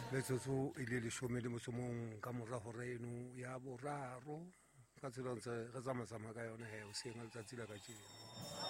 Metsotso e le leshome le mosomong ka mora hora eno ya boraro ka tsela ntse re tsamaya ka yona hoseng a letsatsi la kajeno.